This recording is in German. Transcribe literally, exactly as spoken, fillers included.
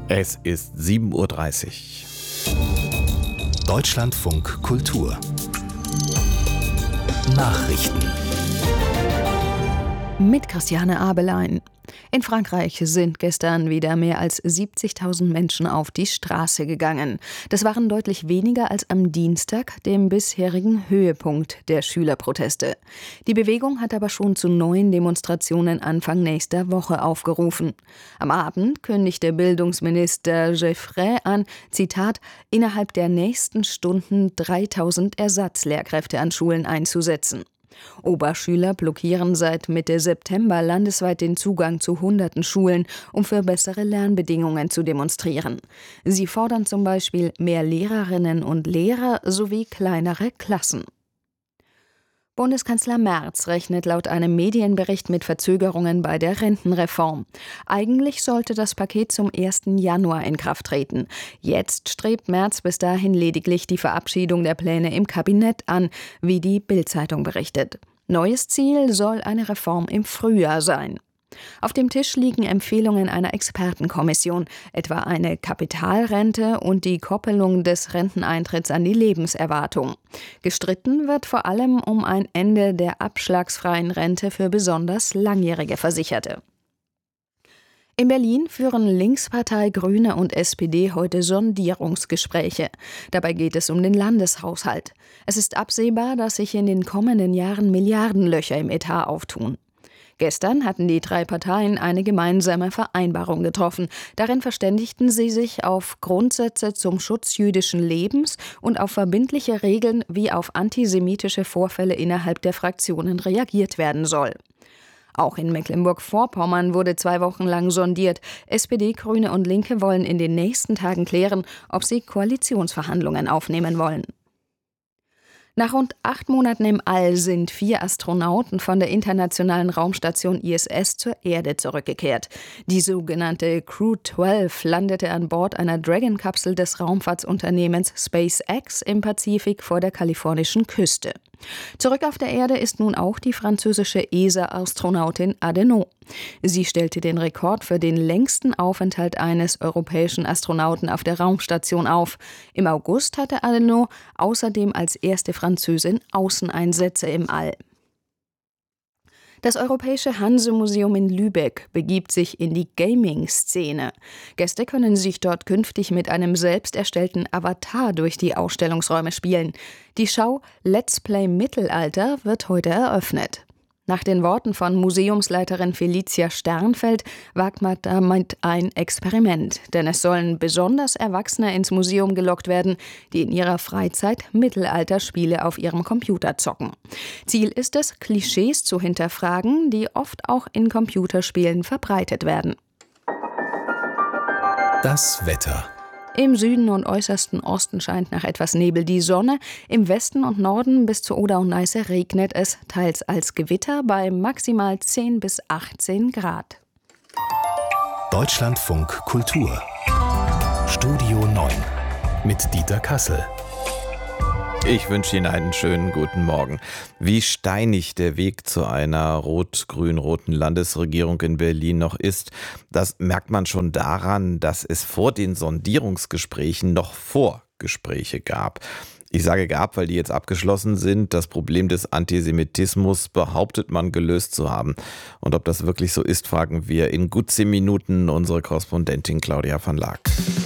Es ist sieben Uhr dreißig. Deutschlandfunk Kultur Nachrichten mit Christiane Abelein. In Frankreich sind gestern wieder mehr als siebzigtausend Menschen auf die Straße gegangen. Das waren deutlich weniger als am Dienstag, dem bisherigen Höhepunkt der Schülerproteste. Die Bewegung hat aber schon zu neuen Demonstrationen Anfang nächster Woche aufgerufen. Am Abend kündigte Bildungsminister Geoffroy an, Zitat, innerhalb der nächsten Stunden dreitausend Ersatzlehrkräfte an Schulen einzusetzen. Oberschüler blockieren seit Mitte September landesweit den Zugang zu hunderten Schulen, um für bessere Lernbedingungen zu demonstrieren. Sie fordern zum Beispiel mehr Lehrerinnen und Lehrer sowie kleinere Klassen. Bundeskanzler Merz rechnet laut einem Medienbericht mit Verzögerungen bei der Rentenreform. Eigentlich sollte das Paket zum ersten Januar in Kraft treten. Jetzt strebt Merz bis dahin lediglich die Verabschiedung der Pläne im Kabinett an, wie die Bild-Zeitung berichtet. Neues Ziel soll eine Reform im Frühjahr sein. Auf dem Tisch liegen Empfehlungen einer Expertenkommission, etwa eine Kapitalrente und die Koppelung des Renteneintritts an die Lebenserwartung. Gestritten wird vor allem um ein Ende der abschlagsfreien Rente für besonders langjährige Versicherte. In Berlin führen Linkspartei, Grüne und S P D heute Sondierungsgespräche. Dabei geht es um den Landeshaushalt. Es ist absehbar, dass sich in den kommenden Jahren Milliardenlöcher im Etat auftun. Gestern hatten die drei Parteien eine gemeinsame Vereinbarung getroffen. Darin verständigten sie sich auf Grundsätze zum Schutz jüdischen Lebens und auf verbindliche Regeln, wie auf antisemitische Vorfälle innerhalb der Fraktionen reagiert werden soll. Auch in Mecklenburg-Vorpommern wurde zwei Wochen lang sondiert. S P D, Grüne und Linke wollen in den nächsten Tagen klären, ob sie Koalitionsverhandlungen aufnehmen wollen. Nach rund acht Monaten im All sind vier Astronauten von der internationalen Raumstation I S S zur Erde zurückgekehrt. Die sogenannte Crew zwölf landete an Bord einer Dragon-Kapsel des Raumfahrtsunternehmens SpaceX im Pazifik vor der kalifornischen Küste. Zurück auf der Erde ist nun auch die französische E S A-Astronautin Adenau. Sie stellte den Rekord für den längsten Aufenthalt eines europäischen Astronauten auf der Raumstation auf. Im August hatte Adenau außerdem als erste Französin Außeneinsätze im All. Das Europäische Hanse-Museum in Lübeck begibt sich in die Gaming-Szene. Gäste können sich dort künftig mit einem selbst erstellten Avatar durch die Ausstellungsräume spielen. Die Schau Let's Play Mittelalter wird heute eröffnet. Nach den Worten von Museumsleiterin Felicia Sternfeld wagt man damit ein Experiment, denn es sollen besonders Erwachsene ins Museum gelockt werden, die in ihrer Freizeit Mittelalterspiele auf ihrem Computer zocken. Ziel ist es, Klischees zu hinterfragen, die oft auch in Computerspielen verbreitet werden. Das Wetter. Im Süden und äußersten Osten scheint nach etwas Nebel die Sonne. Im Westen und Norden bis zu Oder und Neiße regnet es, teils als Gewitter bei maximal zehn bis achtzehn Grad. Deutschlandfunk Kultur Studio neun mit Dieter Kassel. Ich wünsche Ihnen einen schönen guten Morgen. Wie steinig der Weg zu einer rot-grün-roten Landesregierung in Berlin noch ist, das merkt man schon daran, dass es vor den Sondierungsgesprächen noch Vorgespräche gab. Ich sage gab, weil die jetzt abgeschlossen sind. Das Problem des Antisemitismus behauptet man gelöst zu haben. Und ob das wirklich so ist, fragen wir in gut zehn Minuten unsere Korrespondentin Claudia van Laak.